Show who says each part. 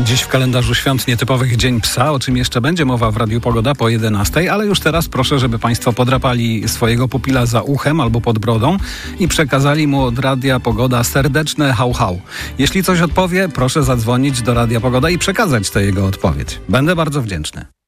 Speaker 1: Dziś w kalendarzu świąt nietypowych Dzień Psa, o czym jeszcze będzie mowa w Radiu Pogoda po 11, ale już teraz proszę, żeby Państwo podrapali swojego pupila za uchem albo pod brodą i przekazali mu od Radia Pogoda serdeczne hał hał. Jeśli coś odpowie, proszę zadzwonić do Radia Pogoda i przekazać tę jego odpowiedź. Będę bardzo wdzięczny.